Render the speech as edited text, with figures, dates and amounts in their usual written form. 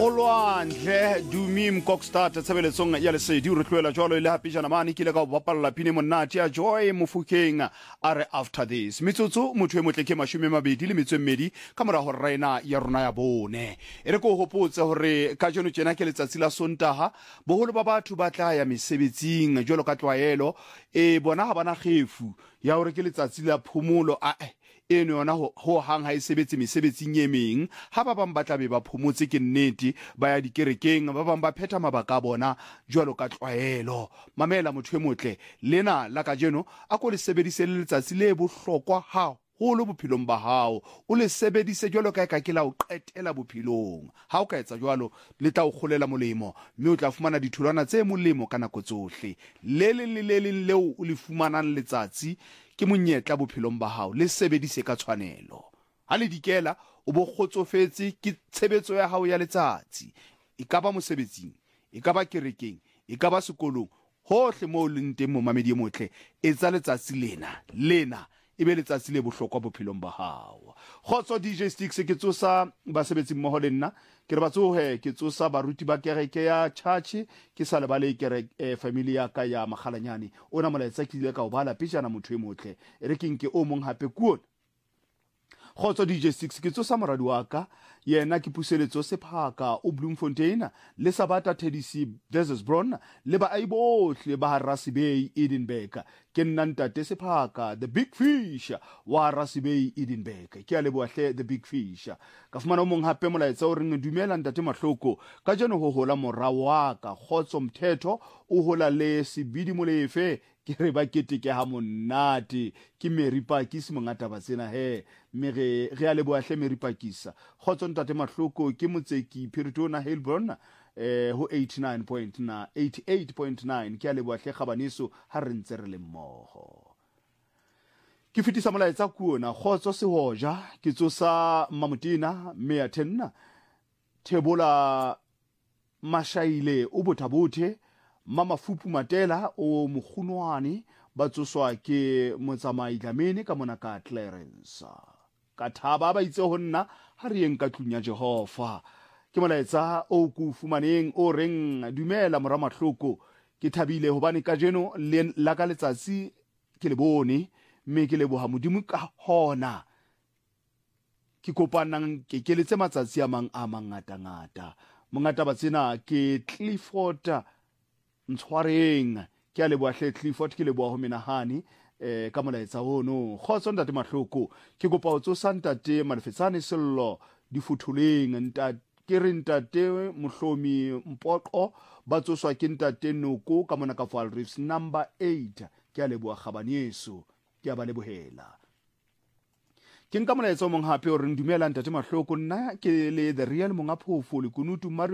olwandle dumi mkokstart tsebeletsong ya lesedi o re tloela jwalo ile hape jana mane kile ka bapalla pine monate ya Joy Mofokeng are after this metsotso motho e motle ke 22 ka mora hore raina ya rona ya bone ere ko hopotse hore ka jeno tjena ke letsatsi la Sontaga boholo ba batho ba tla ya mesebetsing jwalo ka tlwaelo bona ha bana kgefu ya hore ke letsatsi la phomolo eno yona ho hang ha isebetse mesebetsing e meng ha ba bang ba tla be ba phomotse ke nnete ba ya dikerekeng ba bang ba pheta mabaka bona jwalo ka tlwaelo mamela motho e motle lena la ka jeno a ko le sebedise le letsatsi le bohlokwa ha holo bophelong ba hao o le sebedise jwalo ka ke la o qetela bophelong ha o ka etsa jwalo le tla o kholela molemo mme o tla fumana ditholwana tse molemo ka nako tsohle le leo o le fumanang letsatsi ke monyetla bophelong ba hao le sebedise ka tshwanelo ha le dikela o bo kgotsofetse ke tshebetso ya hao ya letsatsi ikaba mosebetsing ikaba kerekeng ikaba sekolong hohle mo le nteng mo mamedi motle etsa letsatsi lena ebe letsatsi le bohlokwa bophelong ba hao khotso DJ Sticks ke tsosa basebetsi mmoho le nna ke re batsohe ke tsosa baruti ba kereke ya church ke sa le ba le family ya ka ya Magalanyane ona molaetsa ke ile ka o bala pejana motho e motle ere ke nke o mong hape kuona khotso DJ Sticks ke tsosa moradi wa ka yena ke puseletso sephaka o Bloemfontein le Sabata Tedisi Desbron le ba aibohle ba Rasibey Edinburgh ke nna ntate sephaka the big fish wa Rasibey Edinburgh ke a lebohle the big fish ka fumana mong hape molaetsa o reng dumela ntate Mahloko ka jeno ho hola mora wa ka khotso mthetho o hola le sebidi molefe ke re ba keteke ha monate ke Meripakisi mongata ba tsena re a lebohle Meripakisa khotso ntate Mahloko ke motseki Piritona Helbron ho 88.9 ke a lebohle kgabaneso ha re ntse re le mmoho ke fitisa molaetsa kuona khotso sehoja ke tsosa Mamutina Meatenna Thebola Mashaile o botabothe Mama Fupu Matela o Mogunwane ba tsoswa ke motsamai Dlamini ka mona ka Clarence ka thaba ba itse ho nna ha re eng ka tlunya Jehova ke molaetsa o ku fumaneng o reng dumela mora Mahloko ke thabile hobane ka jeno la ka letsatsi ke le bone mme ke leboha modimo ka hona ke kopanang ke keletse matsatsi a mangata mongata ba tsena ke Clifford Ntshwareng ke a leboha Clifford ke leboha ho menahane ka molaetsa ono khotso ntate Mahloko ke kopa o tsosa ntate Malefetsane Sello difuthuleng ke re ntate Mohlomi Mpoqo ba tsoswa ke ntate Noko ka mona ka Fall Reefs number 8 ke a leboha kgabaneso ke a ba lebohela ke nka molaetsa o mong hape o re ndumela ntate Mahloko nna ke le the real monga phofo le kunutu Mario